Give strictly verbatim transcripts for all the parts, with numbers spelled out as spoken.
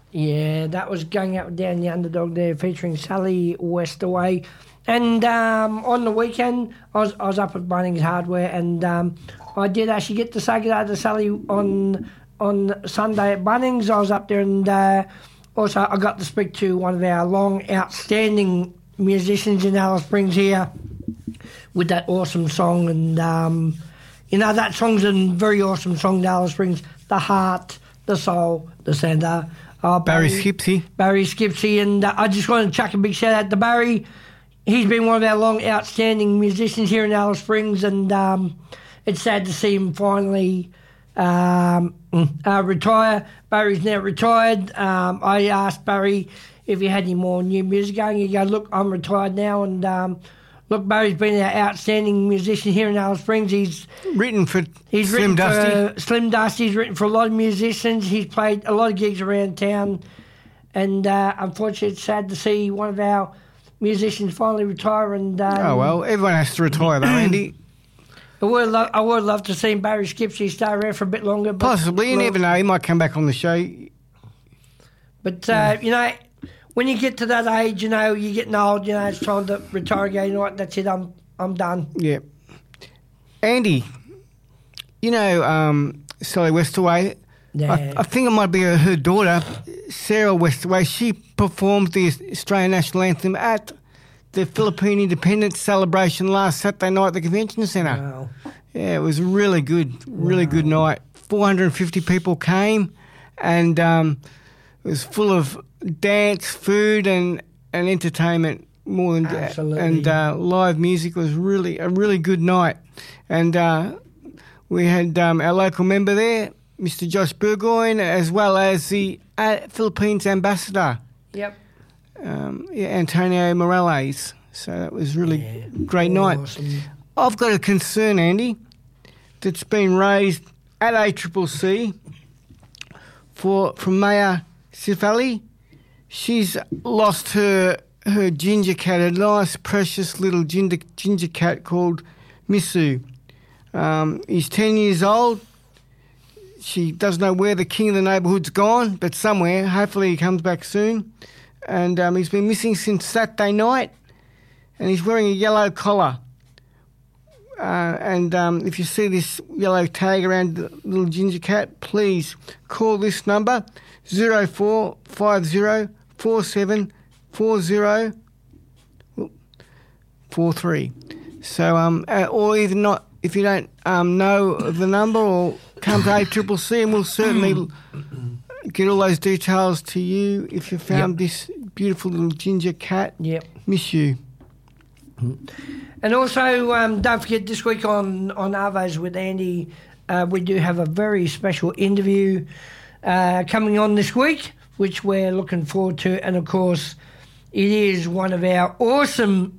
Yeah, that was Going Up and Down the Underdog there, featuring Sally Westaway. And um, on the weekend, I was, I was up at Bunnings Hardware, and um, I did actually get to say good day to Sally on on Sunday at Bunnings. I was up there, and uh, also I got to speak to one of our long, outstanding musicians in Alice Springs here with that awesome song. And, um, you know, that song's a very awesome song to Alice Springs, The Heart, The Soul, The Centre. Oh, Barry, Barry Skipsey. Barry Skipsey, and uh, I just want to chuck a big shout out to Barry. He's been one of our long, outstanding musicians here in Alice Springs, and um, it's sad to see him finally um, uh, retire. Barry's now retired. Um, I asked Barry if he had any more new music going. He goes, look, I'm retired now, and um, look, Barry's been our outstanding musician here in Alice Springs. He's written for he's Slim written Dusty. For Slim Dusty. He's written for a lot of musicians. He's played a lot of gigs around town, and uh, unfortunately, it's sad to see one of our musicians finally retire. And um, oh well, everyone has to retire though, Andy. I would love, I would love to see Barry Skipsey stay around for a bit longer. But, Possibly, you well, never know. He might come back on the show. But uh, yeah. you know, when you get to that age, you know, you're getting old. You know, it's time to retire again. You know what? That's it. I'm I'm done. Yeah, Andy. You know, um, Sally Westaway. Yeah. I, I think it might be her, her daughter, Sarah Westaway. She performed the Australian National Anthem at the Philippine Independence celebration last Saturday night at the Convention Centre. Wow. Yeah, it was really good, really wow. good night. four hundred fifty people came, and um, it was full of dance, food, and, and entertainment more than Absolutely. and uh, live music. Was really a really good night, and uh, we had um, our local member there, Mister Josh Burgoyne, as well as the uh, Philippines ambassador. Yep. Um, yeah, Antonio Morales. So that was really yeah. great night. Awesome. I've got a concern, Andy, that's been raised at A C C C for from Mayor Cifali. She's lost her her ginger cat, a nice, precious little ginger, ginger cat called Misu. Um, he's ten years old. She doesn't know where the king of the neighbourhood's gone, but somewhere. Hopefully he comes back soon. And um, he's been missing since Saturday night, and he's wearing a yellow collar. Uh, and um, if you see this yellow tag around the little ginger cat, please call this number, zero four five zero four seven four zero four three. So, um, uh, or even not, if you don't um, know the number, or come to A C C C, and we'll certainly get all those details to you if you found yep. this beautiful little ginger cat. Yep. Miss you. And also, um, don't forget, this week on, on Arvos with Andy, uh, we do have a very special interview uh, coming on this week, which we're looking forward to. And, of course, it is one of our awesome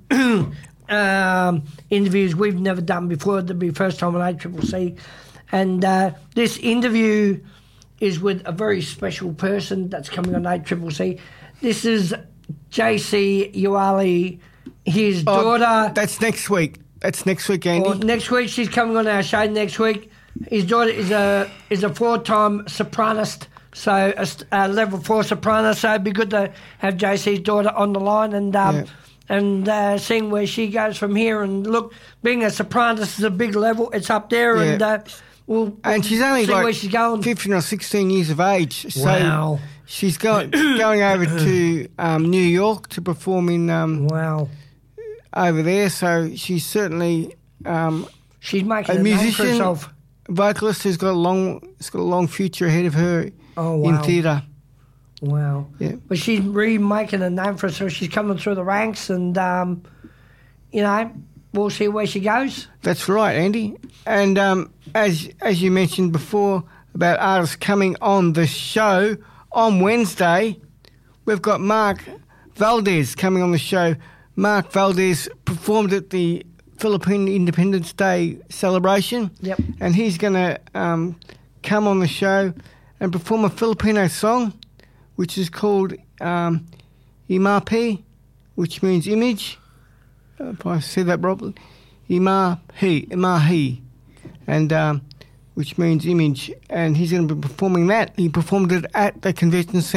um, interviews we've never done before. It'll be first time on A C C C. And uh, this interview is with a very special person that's coming on A C C C. This is J C Uali, his oh, daughter. That's next week. That's next week, Andy. Well, next week, she's coming on our show next week. His daughter is a is a four-time sopranist, so a, a level four soprano. So it'd be good to have J C's daughter on the line and um, yeah. and uh, seeing where she goes from here. And look, being a sopranist is a big level. It's up there, yeah. and uh, we'll, we'll and she's only see like where she's going. fifteen or sixteen years of age. So wow. She's going going over to um, New York to perform in um, wow over there. So she's certainly um, she's making a, a musician, name for herself. Vocalist who's got a long, has got a long future ahead of her oh, wow. in theatre. Wow! Yeah, but she's really making a name for herself. She's coming through the ranks, and um, you know, we'll see where she goes. That's right, Andy. And um, as as you mentioned before about artists coming on the show. On Wednesday, we've got Mark Valdez coming on the show. Mark Valdez performed at the Philippine Independence Day celebration. Yep. And he's going to um, come on the show and perform a Filipino song, which is called um, Imapi, which means image. If I said that properly. Imahi, Imahi. And... Um, which means image, and he's going to be performing that. He performed it at the Convention Centre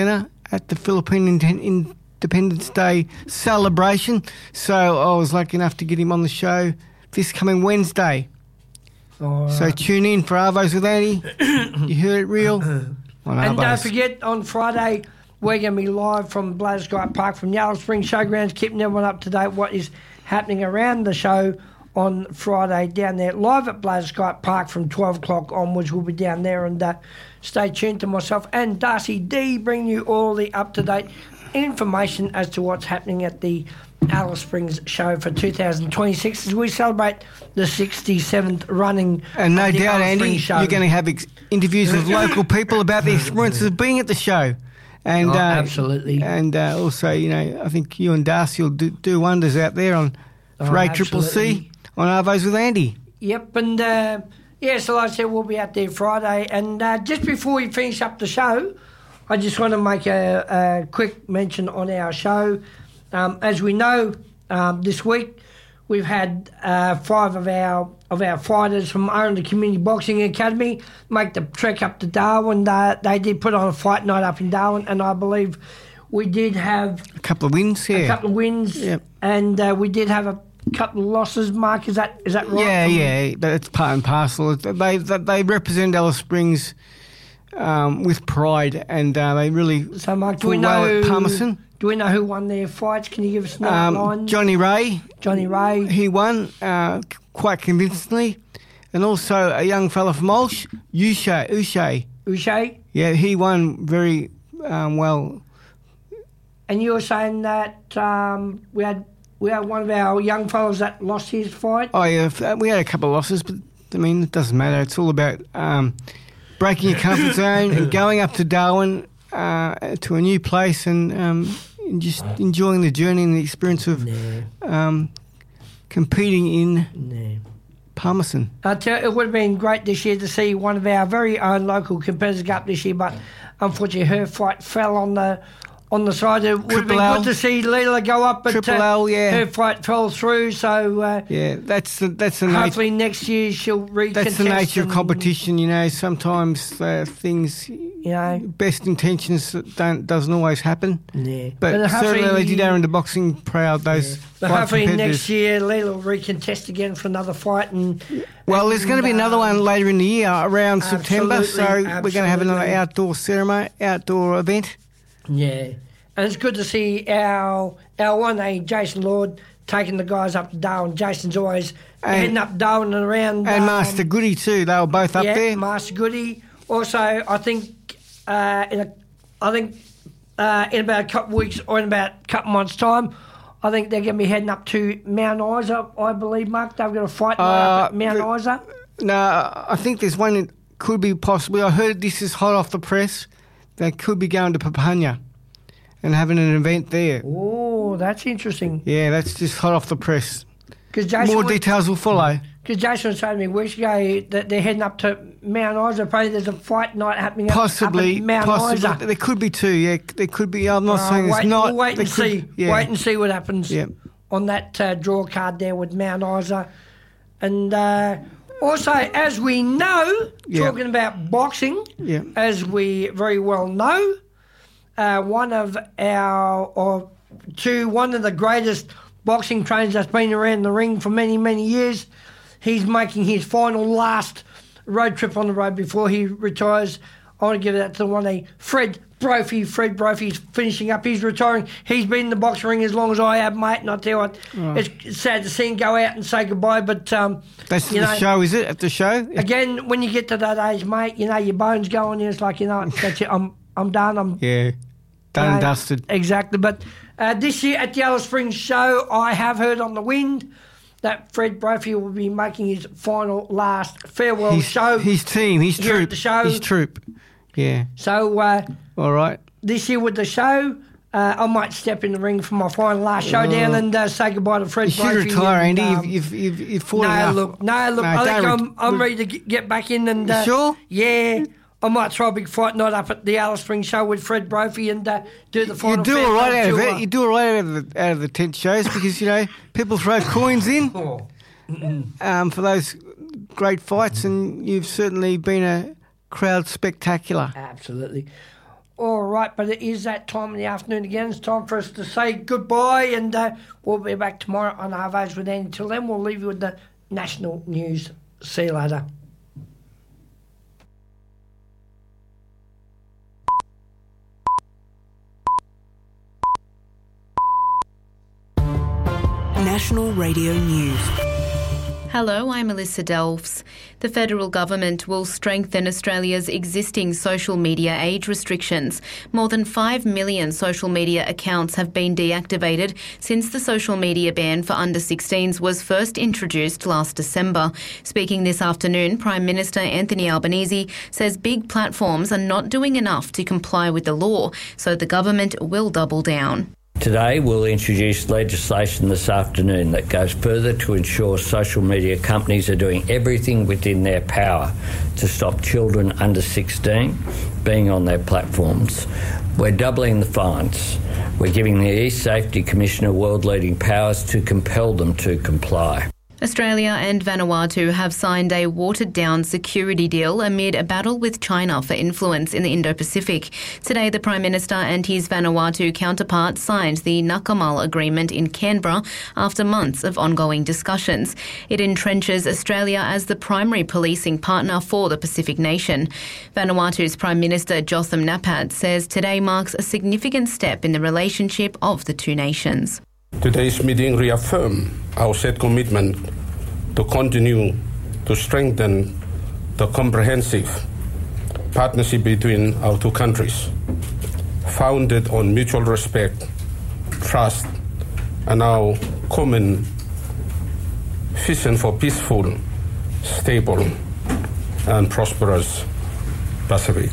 at the Philippine Independence Day celebration. So I was lucky enough to get him on the show this coming Wednesday. All right. So tune in for Arvos with Andy. You heard it real on And Arvos. don't forget, on Friday, we're going to be live from Bladdersky Park from Yellow Spring Showgrounds, keeping everyone up to date what is happening around the show on Friday down there, live at Bladdersky Park from twelve o'clock onwards. We'll be down there, and uh, stay tuned to myself and Darcy D, bringing you all the up-to-date information as to what's happening at the Alice Springs show for two thousand twenty-six as we celebrate the sixty-seventh running And no of the doubt, Alice Andy, Springs show. you're going to have ex- interviews with local people about the experiences of being at the show. And Oh, uh, absolutely. And uh, also, you know, I think you and Darcy will do, do wonders out there on Oh, A Triple C absolutely. on Arvos with Andy. Yep, and uh, yeah, so like I said, we'll be out there Friday. And uh, just before we finish up the show, I just want to make a, a quick mention on our show. Um, as we know, um, this week we've had uh, five of our of our fighters from Orange Community Boxing Academy make the trek up to Darwin. Uh, they did put on a fight night up in Darwin, and I believe we did have A couple of wins, yeah. a couple of wins, Yep. and uh, we did have a couple of losses. Mark, is that is that right? Yeah, From- yeah, but it's part and parcel. They they, they represent Alice Springs um, with pride, and uh, they really So, Mark, do fought we know well at who, Palmerston. do we know who won their fights? Can you give us an outline? Um, Johnny Ray, Johnny Ray. he won uh, c- quite convincingly, and also a young fella from Walsh, Uche. Uche, Uche. yeah, he won very um, well. And you were saying that um, we had we had one of our young fellows that lost his fight. Oh yeah, f- we had a couple of losses, but I mean it doesn't matter. It's all about um, breaking your comfort zone and going up to Darwin uh, to a new place and, um, and just enjoying the journey and the experience of No, um, competing in no. Palmerston. I tell you, it would have been great this year to see one of our very own local competitors go up this year, but unfortunately her fight fell on the on the side. It would have been Triple L. good to see Leela go up, but Triple uh, L, yeah. her fight fell through. So uh, Yeah, that's the that's the nature. hopefully next year she'll recontest. That's the nature of and, competition. You know, sometimes uh, things, You know, best intentions don't doesn't always happen. yeah. But, certainly they did Aaron the boxing proud. Those But fight hopefully competitors. next year Leela will recontest again for another fight. And Well, there's going to be and, another um, one later in the year around September, so absolutely, we're going to have another absolutely. outdoor ceremony, outdoor event. Yeah, and it's good to see our our one A Jason Lord taking the guys up to Darwin. Jason's always And- heading up Darwin and around. And um, Master Goody too, they were both up yeah, there. Master Goody. Also, I think uh, in a, I think uh, in about a couple of weeks or in about a couple of months' time, I think they're going to be heading up to Mount Isa. I believe, Mark, they've got a fight night up at Uh, Mount the- Isa. No, I think there's one that could be possibly. I heard this is hot off the press. They could be going to Papunya and having an event there. Oh, that's interesting. Yeah, that's just hot off the press. Because Jason, More was- details will follow. Because Jason was saying to me weeks ago that they're heading up to Mount Isa. Apparently there's a fight night happening up- Possibly, up at Mount possibly. Isa. There could be two. Yeah, there could be. I'm not Uh, saying wait, it's not. We'll wait There and could- see. Yeah. Wait and see what happens Yeah. on that uh, draw card there with Mount Isa. And uh, also, as we know, Yeah. talking about boxing, Yeah. as we very well know, uh, one of our, or two, one of the greatest boxing trainers that's been around the ring for many, many years, he's making his final last road trip on the road before he retires. I want to give that to one a Fred Brophy. Fred Brophy's finishing up. He's retiring. He's been in the boxing ring as long as I have, mate. And I tell you what, it's sad to see him go out and say goodbye. But um, That's you the know, show, is it? At the show? again, when you get to that age, mate, you know your bones going in. It's like, you know, that's it. I'm I'm done. I'm Yeah. Done and uh, dusted. Exactly. But uh, this year at the Alice Springs show, I have heard on the wind that Fred Brophy will be making his final, last farewell His, show. his team, his here at troop. the show. His troop. Yeah. So uh, All right. this year with the show, uh, I might step in the ring for my final last showdown and uh, say goodbye to Fred You should Brophy. retire, and, Andy. um, you've, you've, you've, you've fought no, enough. look, no, look. No, I think don't I'm, re- I'm ready to get get back in and. You Uh, sure? Yeah. I might throw a big fight night up at the Alice Springs show with Fred Brophy and uh, do the final. You do farewell all right out of tour. it. You do all right out of the, out of the tent shows because, you know, people throw coins in Oh. um, for those great fights, and you've certainly been a crowd spectacular. Absolutely. All right, but it is that time in the afternoon again. It's time for us to say goodbye, and uh, we'll be back tomorrow on Arvos with Andy. Until then, we'll leave you with the national news. See you later. National Radio News. Hello, I'm Melissa Delves. The federal government will strengthen Australia's existing social media age restrictions. More than five million social media accounts have been deactivated since the social media ban for under sixteens was first introduced last December. Speaking this afternoon, Prime Minister Anthony Albanese says big platforms are not doing enough to comply with the law, so the government will double down. Today we'll introduce legislation this afternoon that goes further to ensure social media companies are doing everything within their power to stop children under sixteen being on their platforms. We're doubling the fines. We're giving the e-Safety Commissioner world-leading powers to compel them to comply. Australia and Vanuatu have signed a watered-down security deal amid a battle with China for influence in the Indo-Pacific. Today, the Prime Minister and his Vanuatu counterpart signed the Nakamal Agreement in Canberra after months of ongoing discussions. It entrenches Australia as the primary policing partner for the Pacific nation. Vanuatu's Prime Minister Jotham Napat says today marks a significant step in the relationship of the two nations. Today's meeting reaffirmed our set commitment to continue to strengthen the comprehensive partnership between our two countries, founded on mutual respect, trust, and our common vision for peaceful, stable, and prosperous Pacific.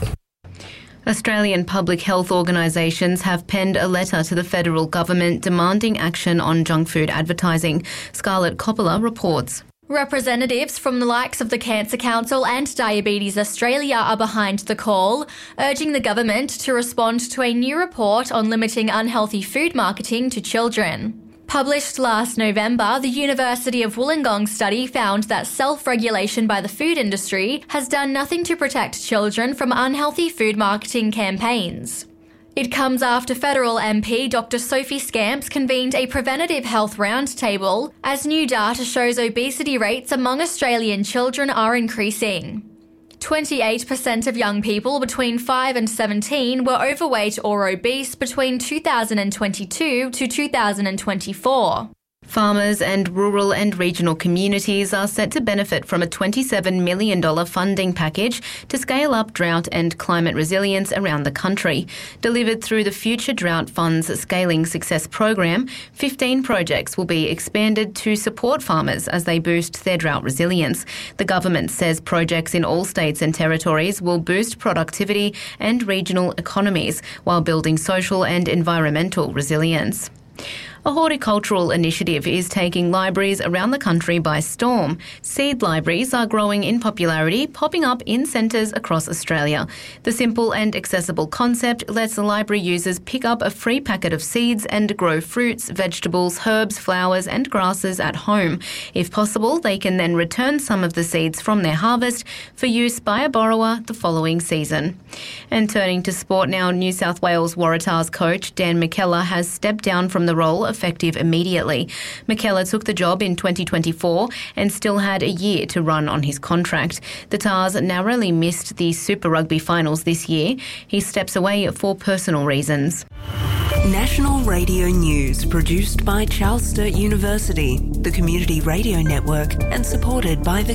Australian public health organisations have penned a letter to the federal government demanding action on junk food advertising. Scarlett Coppola reports. Representatives from the likes of the Cancer Council and Diabetes Australia are behind the call, urging the government to respond to a new report on limiting unhealthy food marketing to children. Published last November, the University of Wollongong study found that self-regulation by the food industry has done nothing to protect children from unhealthy food marketing campaigns. It comes after federal M P Doctor Sophie Scamps convened a preventative health roundtable as new data shows obesity rates among Australian children are increasing. twenty-eight percent of young people between five and seventeen were overweight or obese between two thousand twenty-two to two thousand twenty-four. Farmers and rural and regional communities are set to benefit from a twenty-seven million dollars funding package to scale up drought and climate resilience around the country. Delivered through the Future Drought Fund's Scaling Success program, fifteen projects will be expanded to support farmers as they boost their drought resilience. The government says projects in all states and territories will boost productivity and regional economies while building social and environmental resilience. A horticultural initiative is taking libraries around the country by storm. Seed libraries are growing in popularity, popping up in centres across Australia. The simple and accessible concept lets the library users pick up a free packet of seeds and grow fruits, vegetables, herbs, flowers and grasses at home. If possible, they can then return some of the seeds from their harvest for use by a borrower the following season. And turning to sport now, New South Wales Waratahs coach Dan McKellar has stepped down from the role effective immediately. McKellar took the job in twenty twenty-four and still had a year to run on his contract. The Tars narrowly missed the Super Rugby finals this year. He steps away for personal reasons. National Radio News, produced by Charles Sturt University, the Community Radio Network, and supported by the